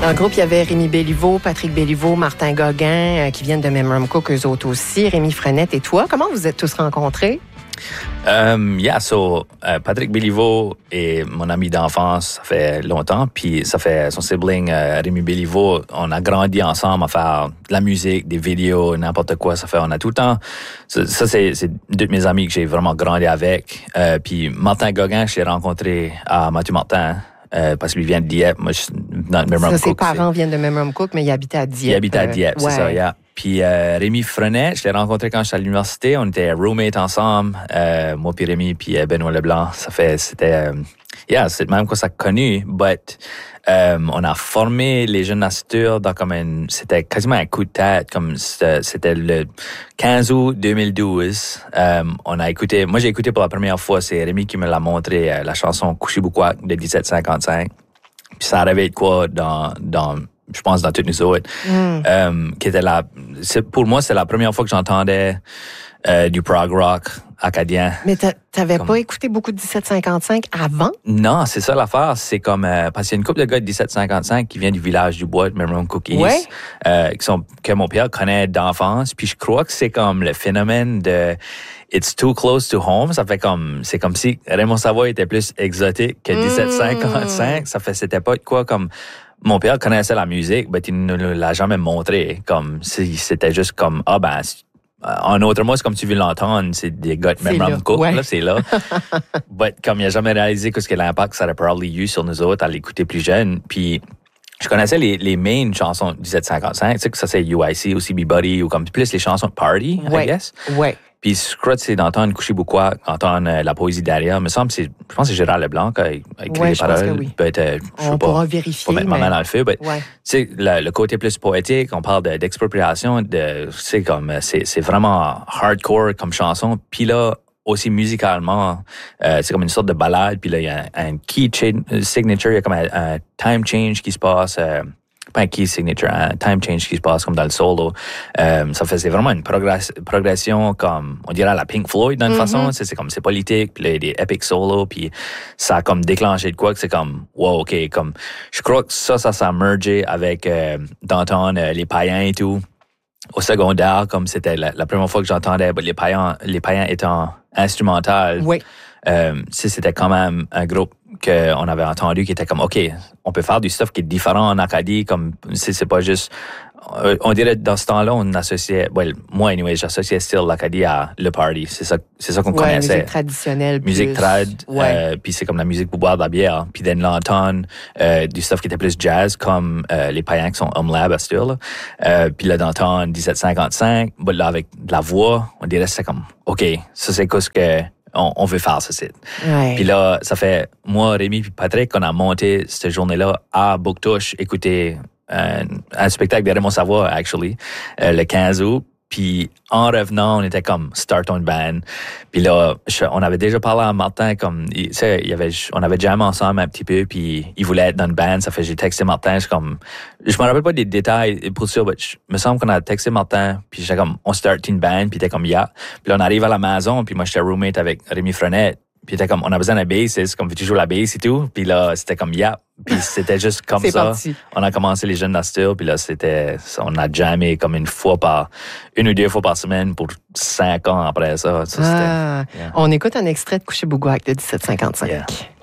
Dans le groupe, il y avait Rémi Béliveau, Patrick Béliveau, Martin Gauguin, qui viennent de Memorum Cook, eux autres aussi, Rémi Frenette et toi. Comment vous êtes tous rencontrés? Patrick Béliveau est mon ami d'enfance, ça fait longtemps, puis ça fait son sibling Rémi Béliveau, on a grandi ensemble à faire de la musique, des vidéos, n'importe quoi, on a tout le temps, ça c'est deux de mes amis que j'ai vraiment grandi avec, puis Martin Gauguin, je l'ai rencontré à Mathieu-Martin, parce qu'il vient de Dieppe, moi je suis dans Memorum Cook. Ses parents viennent de Memorum Cook, mais il habitait à Dieppe. Il habitait à Dieppe, c'est ça, yeah. Puis Rémi Frenette, je l'ai rencontré quand j'étais à l'université. On était roommates ensemble, moi puis Rémi puis Benoît Leblanc. C'est même quoi ça a connu. But on a formé les Jeunes Nature dans c'était quasiment un coup de tête. Comme c'était le 15 août 2012. Moi j'ai écouté pour la première fois. C'est Rémi qui me l'a montré la chanson Couchibougouac de 1755. Puis ça arrivait de quoi dans je pense dans toutes nous autres, qui était pour moi, c'est la première fois que j'entendais du prog rock acadien. Mais t'avais pas écouté beaucoup de 1755 avant? Non, c'est ça l'affaire. C'est comme parce qu'il y a une couple de gars de 1755 qui viennent du village du Bois de Memorum Cook East, que mon père connaît d'enfance. Puis je crois que c'est comme le phénomène de It's too close to home. C'est comme si Raymond Savoie était plus exotique que 1755. C'était pas quoi comme. Mon père connaissait la musique, mais il ne l'a jamais montré. Comme si c'était juste comme en autre mot, c'est comme tu veux l'entendre, c'est des gars de Memorum Cook, là, c'est là. But comme il a jamais réalisé que ce que l'impact ça aurait probably eu sur nous autres à l'écouter plus jeune. Puis je connaissais les main chansons de 1755, tu sais que ça c'est UIC ou CB Buddy ou comme plus les chansons de party, I guess. Ouais. Puis je crois que c'est d'entendre Couchibougouac, entendre la poésie derrière. Je pense que c'est Gérard Leblanc qui a écrit les paroles. Oui. On pourra vérifier. Pas mettre ma main dans le feu. Tu sais, le côté plus poétique, on parle d'expropriation, c'est vraiment hardcore comme chanson. Puis là, aussi musicalement, c'est comme une sorte de ballade. Puis là, il y a un key signature, il y a comme un time change qui se passe. Pas un key signature, un time change qui se passe comme dans le solo. Ça faisait vraiment une progression comme, on dirait à la Pink Floyd d'une façon. C'est politique, puis là, il y a des epic solos, puis ça a comme déclenché de quoi que c'est comme, wow, OK, comme, je crois que ça s'est mergé avec d'entendre les païens et tout. Au secondaire, comme c'était la première fois que j'entendais les païens étant instrumental. Oui. C'était quand même un groupe qu'on avait entendu qui était comme, OK, on peut faire du stuff qui est différent en Acadie, comme, c'est pas juste, on dirait dans ce temps-là, on associait, moi, anyway, j'associais still l'Acadie à le party. C'est ça qu'on connaissait. Musique traditionnelle. Musique trad, puis c'est comme la musique pour boire de la bière. Puis d'entendre du stuff qui était plus jazz, comme les païens qui sont Home Lab à still, puis là, d'entendre 1755, là, avec de la voix, on dirait c'est comme, OK, ça c'est quoi ce que on veut faire ce site. Ouais. Puis là, ça fait, moi, Rémi puis Patrick, on a monté cette journée-là à Bouctouche, écouter un spectacle de Raymond Savoie, actually, le 15 août. Puis en revenant, on était comme start on band. Puis là, on avait déjà parlé à Martin, comme, tu sais, on avait jamais ensemble un petit peu, puis il voulait être dans le band. Ça fait, j'ai texté Martin, je me rappelle pas des détails pour sûr, mais il me semble qu'on a texté Martin, puis j'étais comme, on start une band, puis il était comme, yeah. Puis là, on arrive à la maison, puis moi, j'étais roommate avec Rémi Frenette. Puis était comme, on a besoin d'un bassiste, comme tu joues la bass et tout. Puis là, c'était comme, yeah. Puis c'était juste comme c'est ça. Parti. On a commencé les Jeunes Nature, puis là, on a jamais comme une ou deux fois par semaine pour 5 ans après ça. On écoute un extrait de Couchibougouac de 1755. Yeah.